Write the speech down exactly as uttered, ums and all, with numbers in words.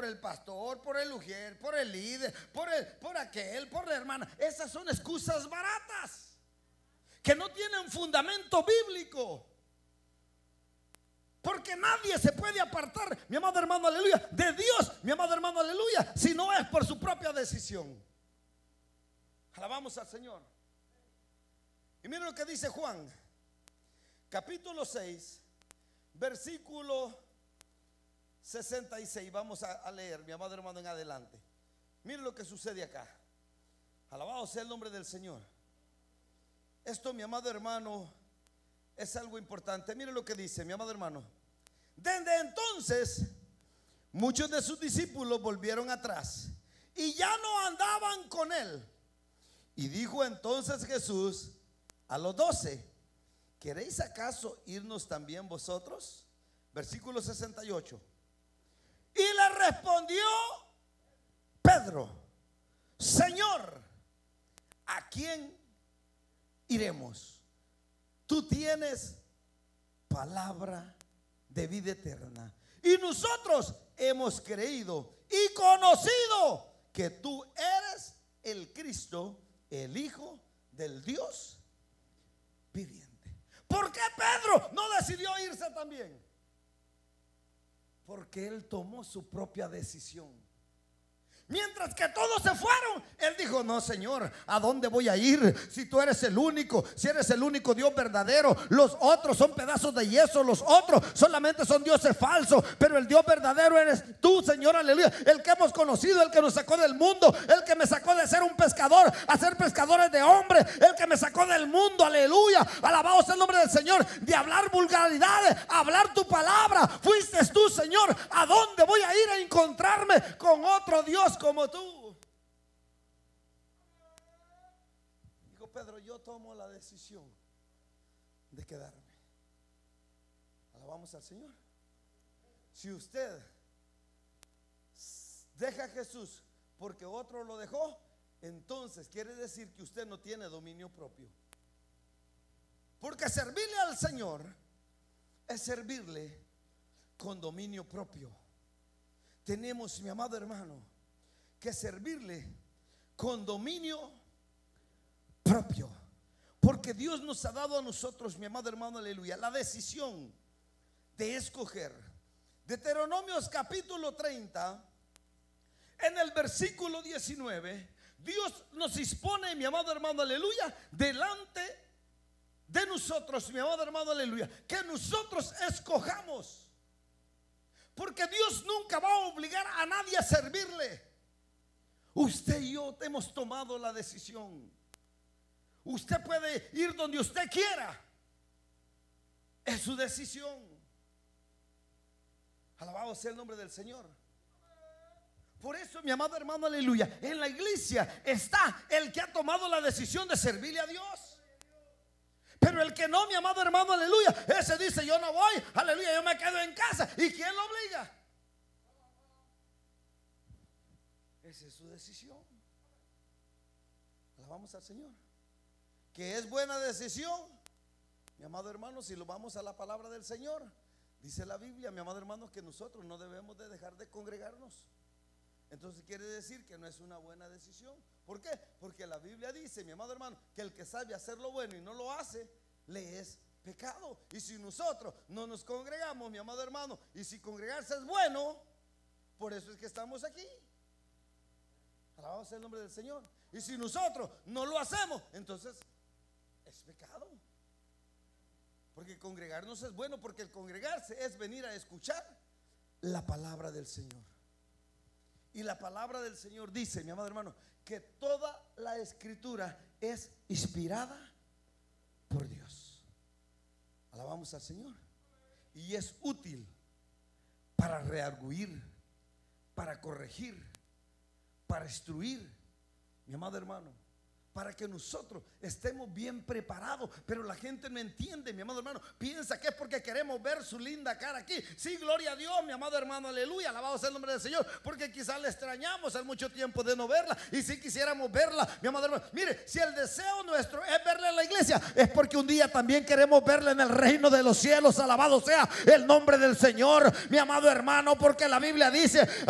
por el pastor, por el ujier, por el líder, por, el, por aquel, por la hermana. Esas son excusas baratas que no tienen fundamento bíblico. Porque nadie se puede apartar, mi amado hermano, aleluya, de Dios, mi amado hermano, aleluya, si no es por su propia decisión. Alabamos al Señor. Y miren lo que dice Juan, capítulo seis, versículo sesenta y seis. Vamos a, a leer, mi amado hermano, en adelante. Miren lo que sucede acá. Alabado sea el nombre del Señor. Esto, mi amado hermano, es algo importante. Miren lo que dice, mi amado hermano. Desde entonces muchos de sus discípulos volvieron atrás y ya no andaban con él. Y dijo entonces Jesús a los doce: ¿queréis acaso irnos también vosotros? Versículo sesenta y ocho. Y le respondió Pedro: Señor, ¿a quién iremos? Tú tienes palabra de vida eterna, y nosotros hemos creído y conocido que tú eres el Cristo, el Hijo del Dios viviente. ¿Por qué Pedro no decidió irse también? Porque él tomó su propia decisión. Mientras que todos se fueron, él dijo: no, Señor, ¿a dónde voy a ir? Si tú eres el único, si eres el único Dios verdadero. Los otros son pedazos de yeso, los otros solamente son dioses falsos, pero el Dios verdadero eres tú, Señor, aleluya. El que hemos conocido, el que nos sacó del mundo, el que me sacó de ser un pescador a ser pescadores de hombres, el que me sacó del mundo, aleluya. Alabado sea el nombre del Señor. De hablar vulgaridades, hablar tu palabra, fuiste tú, Señor. ¿A dónde voy a ir a encontrarme con otro Dios como tú? Dijo Pedro: yo tomo la decisión de quedarme. Alabamos al Señor. Si usted deja a Jesús porque otro lo dejó, entonces quiere decir que usted no tiene dominio propio. Porque servirle al Señor es servirle con dominio propio. Tenemos, mi amado hermano, que servirle con dominio propio, porque Dios nos ha dado a nosotros, mi amado hermano, aleluya, la decisión de escoger. Deuteronomios capítulo treinta, en el versículo diecinueve, Dios nos dispone, mi amado hermano, aleluya, delante de nosotros, mi amado hermano, aleluya, que nosotros escojamos, porque Dios nunca va a obligar a nadie a servirle. Usted y yo hemos tomado la decisión. Usted puede ir donde usted quiera, es su decisión. Alabado sea el nombre del Señor. Por eso, mi amado hermano, aleluya, en la iglesia está el que ha tomado la decisión de servirle a Dios. Pero el que no, mi amado hermano, aleluya, ese dice: yo no voy, aleluya, yo me quedo en casa. ¿Y quién lo obliga? Esa es su decisión. Alabamos al Señor. Que es buena decisión, mi amado hermano, si lo vamos a la palabra del Señor. Dice la Biblia, mi amado hermano, que nosotros no debemos de dejar de congregarnos. Entonces quiere decir que no es una buena decisión. ¿Por qué? Porque la Biblia dice, mi amado hermano, que el que sabe hacer lo bueno y no lo hace, le es pecado. Y si nosotros no nos congregamos, mi amado hermano, y si congregarse es bueno, por eso es que estamos aquí. Alabado sea el nombre del Señor. Y si nosotros no lo hacemos, entonces es pecado. Porque congregarnos es bueno, porque el congregarse es venir a escuchar la palabra del Señor. Y la palabra del Señor dice, mi amado hermano, que toda la escritura es inspirada por Dios. Alabamos al Señor. Y es útil para redarguir, para corregir, para instruir, mi amado hermano, para que nosotros estemos bien preparados. Pero la gente no entiende, mi amado hermano, piensa que es porque queremos ver su linda cara aquí. Sí, gloria a Dios, mi amado hermano, aleluya, alabado sea el nombre del Señor, porque quizás le extrañamos al mucho tiempo de no verla. Y si quisiéramos verla, mi amado hermano, mire, si el deseo nuestro es verla en la iglesia, es porque un día también queremos verla en el reino de los cielos. Alabado sea el nombre del Señor, mi amado hermano, porque la Biblia dice: